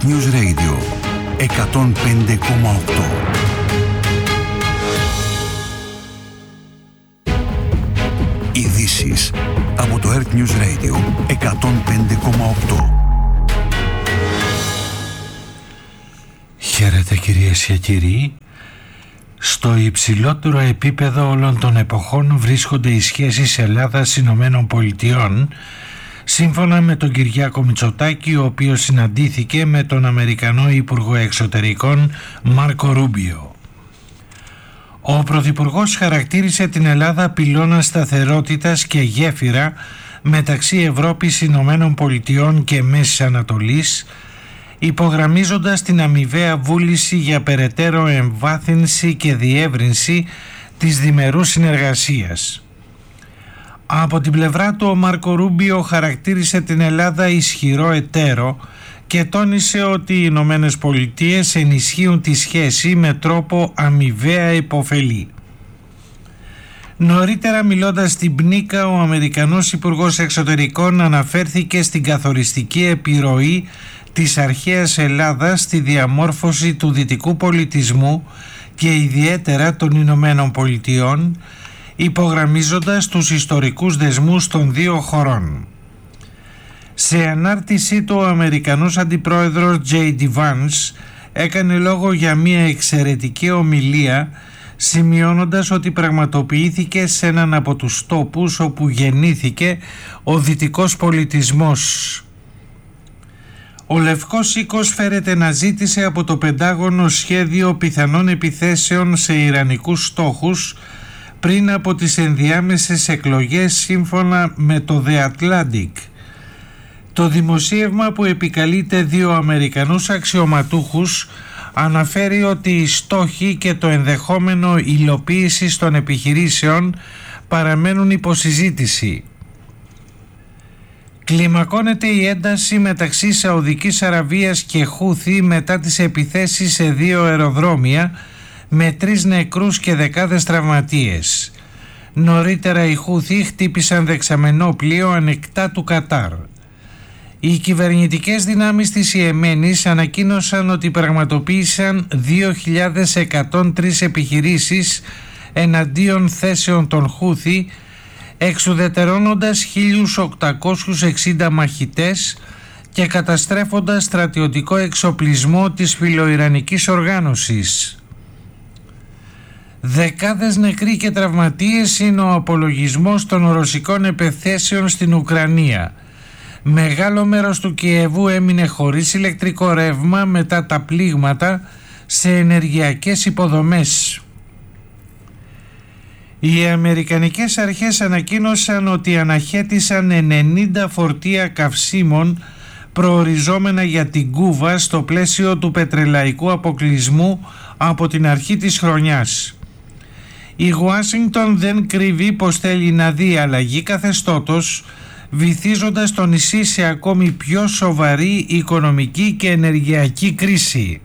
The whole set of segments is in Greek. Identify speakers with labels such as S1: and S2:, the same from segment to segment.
S1: Earth News Radio 105,8. Ειδήσεις από το Earth News Radio 105,8.
S2: Χαίρετε κυρίες και κύριοι. Στο υψηλότερο επίπεδο όλων των εποχών βρίσκονται οι σχέσεις Ελλάδας-Ηνωμένων Πολιτειών, σύμφωνα με τον Κυριάκο Μητσοτάκη, ο οποίος συναντήθηκε με τον Αμερικανό Υπουργό Εξωτερικών Μάρκο Ρούμπιο. Ο Πρωθυπουργός χαρακτήρισε την Ελλάδα πυλώνα σταθερότητας και γέφυρα μεταξύ Ευρώπης, Ηνωμένων Πολιτειών και Μέσης Ανατολής, υπογραμμίζοντας την αμοιβαία βούληση για περαιτέρω εμβάθυνση και διεύρυνση της διμερούς συνεργασίας. Από την πλευρά του, ο Μάρκο Ρούμπιο χαρακτήρισε την Ελλάδα ισχυρό εταίρο και τόνισε ότι οι Ηνωμένες Πολιτείες ενισχύουν τη σχέση με τρόπο αμοιβαία υποφελή. Νωρίτερα, μιλώντας στην Πνίκα, ο Αμερικανός Υπουργός Εξωτερικών αναφέρθηκε στην καθοριστική επιρροή της αρχαίας Ελλάδας στη διαμόρφωση του δυτικού πολιτισμού και ιδιαίτερα των Ηνωμένων Πολιτειών, υπογραμμίζοντας τους ιστορικούς δεσμούς των δύο χωρών. Σε ανάρτησή του, ο Αμερικανός Αντιπρόεδρος J.D. Vance έκανε λόγο για μια εξαιρετική ομιλία, σημειώνοντας ότι πραγματοποιήθηκε σε έναν από τους τόπους όπου γεννήθηκε ο δυτικός πολιτισμός. Ο Λευκός Οίκος φέρεται να ζήτησε από το Πεντάγωνο σχέδιο πιθανών επιθέσεων σε ιρανικούς στόχους πριν από τις ενδιάμεσες εκλογές, σύμφωνα με το The Atlantic. Το δημοσίευμα, που επικαλείται δύο Αμερικανούς αξιωματούχους, αναφέρει ότι οι στόχοι και το ενδεχόμενο υλοποίησης των επιχειρήσεων παραμένουν υποσυζήτηση. Κλιμακώνεται η ένταση μεταξύ Σαουδικής Αραβίας και Χούθη μετά τις επιθέσεις σε δύο αεροδρόμια με 3 νεκρούς και δεκάδες τραυματίες. Νωρίτερα οι Χούθη χτύπησαν δεξαμενό πλοίο ανεκτά του Κατάρ. Οι κυβερνητικές δυνάμεις της Ιεμένης ανακοίνωσαν ότι πραγματοποίησαν 2.103 επιχειρήσεις εναντίον θέσεων των Χούθη, εξουδετερώνοντας 1.860 μαχητές και καταστρέφοντας στρατιωτικό εξοπλισμό της φιλοϊρανικής οργάνωσης. Δεκάδες νεκροί και τραυματίες είναι ο απολογισμός των ρωσικών επιθέσεων στην Ουκρανία. Μεγάλο μέρος του Κιεβού έμεινε χωρίς ηλεκτρικό ρεύμα μετά τα πλήγματα σε ενεργειακές υποδομές. Οι αμερικανικές αρχές ανακοίνωσαν ότι αναχέτησαν 90 φορτία καυσίμων προοριζόμενα για την Κούβα στο πλαίσιο του πετρελαϊκού αποκλεισμού από την αρχή της χρονιάς. Η Ουάσιγκτον δεν κρύβει πως θέλει να δει αλλαγή καθεστώτος, βυθίζοντας το νησί σε ακόμη πιο σοβαρή οικονομική και ενεργειακή κρίση.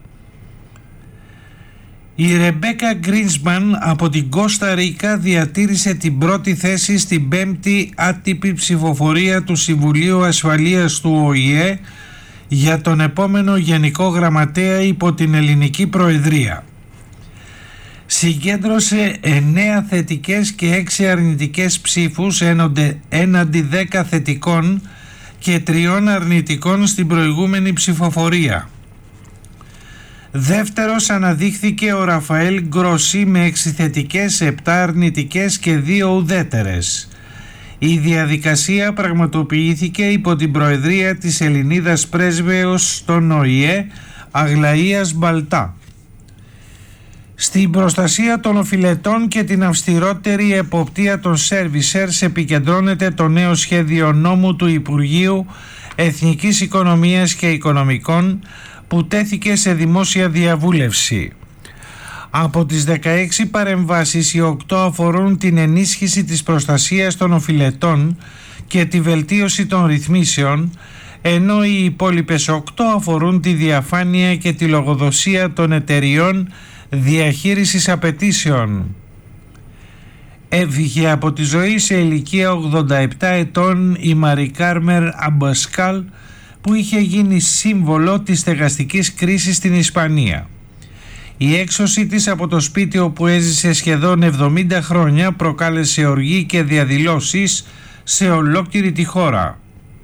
S2: Η Ρεμπέκα Γκρίνσμαν από την Κώστα Ρίκα διατήρησε την πρώτη θέση στην 5η άτυπη ψηφοφορία του Συμβουλίου Ασφαλείας του ΟΗΕ για τον επόμενο Γενικό Γραμματέα υπό την Ελληνική Προεδρία. Συγκέντρωσε 9 θετικές και 6 αρνητικές ψήφους έναντι 10 θετικών και 3 αρνητικών στην προηγούμενη ψηφοφορία. Δεύτερος αναδείχθηκε ο Ραφαέλ Γκροσί με 6 θετικές, 7 αρνητικές και 2 ουδέτερες. Η διαδικασία πραγματοποιήθηκε υπό την προεδρία της Ελληνίδας πρέσβεως στον ΟΗΕ, Αγλαΐας Μπαλτά. Στην προστασία των οφειλετών και την αυστηρότερη εποπτεία των servicers επικεντρώνεται το νέο σχέδιο νόμου του Υπουργείου Εθνικής Οικονομίας και Οικονομικών, που τέθηκε σε δημόσια διαβούλευση. Από τις 16 παρεμβάσεις, οι 8 αφορούν την ενίσχυση της προστασίας των οφειλετών και τη βελτίωση των ρυθμίσεων, ενώ οι υπόλοιπες 8 αφορούν τη διαφάνεια και τη λογοδοσία των εταιριών διαχείρισης απαιτήσεων. Έφυγε από τη ζωή σε ηλικία 87 ετών η Μαρι Κάρμερ Αμπασκάλ, που είχε γίνει σύμβολο της στεγαστικής κρίσης στην Ισπανία. Η έξωση της από το σπίτι όπου έζησε σχεδόν 70 χρόνια προκάλεσε οργή και διαδηλώσεις σε ολόκληρη τη χώρα.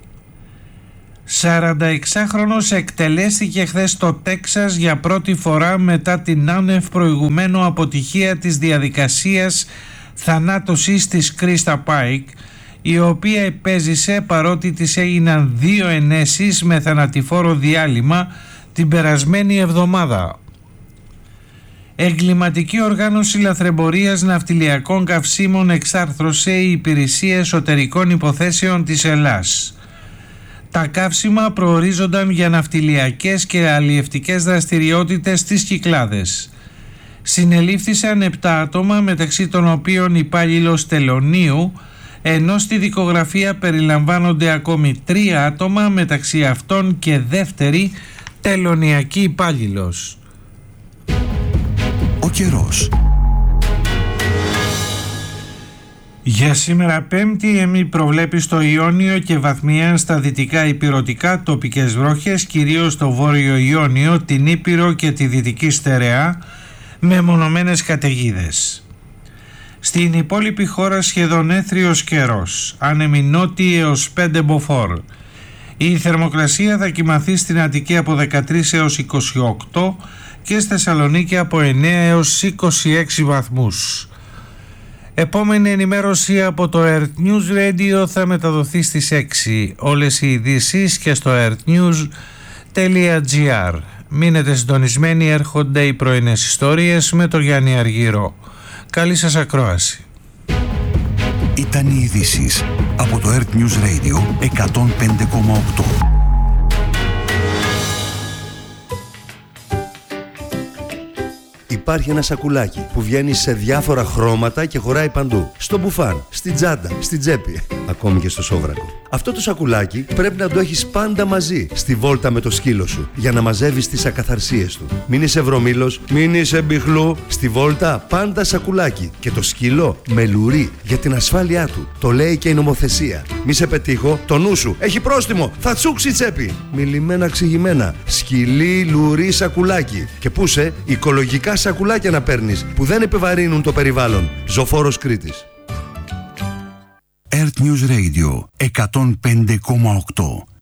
S2: 46χρονος εκτελέστηκε χθες στο Τέξας για πρώτη φορά μετά την άνευ προηγουμένου αποτυχία της διαδικασίας θανάτωσης της Κρίστα Πάικ, η οποία επέζησε παρότι της έγιναν 2 ενέσεις με θανατηφόρο διάλειμμα την περασμένη εβδομάδα. Εγκληματική οργάνωση λαθρεμπορίας ναυτιλιακών καυσίμων εξάρθρωσε η Υπηρεσία Εσωτερικών Υποθέσεων της Ελλάς. Τα καύσιμα προορίζονταν για ναυτιλιακές και αλλιευτικές δραστηριότητες στις Κυκλάδες. Συνελήφθησαν 7 άτομα, μεταξύ των οποίων υπάλληλος τελωνείου, ενώ στη δικογραφία περιλαμβάνονται ακόμη 3 άτομα, μεταξύ αυτών και δεύτερη τελωνειακή υπάλληλος.
S1: Ο καιρός.
S2: Για σήμερα Πέμπτη προβλέπει στο Ιόνιο και βαθμιαία στα δυτικά ηπειρωτικά τοπικές βροχές, κυρίως στο βόρειο Ιόνιο, την Ήπειρο και τη Δυτική Στερεά, με μονομένες καταιγίδες. Στην υπόλοιπη χώρα σχεδόν έθριος καιρός, άνεμοι νότιοι έως 5 μποφόρ. Η θερμοκρασία θα κυμανθεί στην Αττική από 13 έως 28 και στη Θεσσαλονίκη από 9 έως 26 βαθμούς. Επόμενη ενημέρωση από το Earth News Radio θα μεταδοθεί στις 6. Όλες οι ειδήσεις και στο earthnews.gr. Μείνετε συντονισμένοι, έρχονται οι πρωινές ιστορίες με τον Γιάννη Αργυρό. Καλή σας ακρόαση.
S1: Ήταν οι ειδήσεις από το Earth News Radio 105,8.
S3: Υπάρχει ένα σακουλάκι που βγαίνει σε διάφορα χρώματα και χωράει παντού. Στο μπουφάν, στην τσάντα, στην τσέπη, ακόμη και στο σόβρακο. Αυτό το σακουλάκι πρέπει να το έχεις πάντα μαζί στη βόλτα με το σκύλο σου για να μαζεύεις τις ακαθαρσίες του. Μην είσαι βρωμήλος, μην είσαι μπιχλού. Στη βόλτα πάντα σακουλάκι και το σκύλο με λουρί για την ασφάλειά του. Το λέει και η νομοθεσία. Μη σε πετύχω, το νου σου έχει πρόστιμο, θα τσούξει η τσέπη. Μιλημένα ξηγημένα, σκυλί, λουρί, σακουλάκι. Και πούσε οικολογικά σακουλάκια να παίρνεις που δεν επιβαρύνουν το περιβάλλον. Ζωφόρος Κρήτης.
S1: Earth News Radio 105,8.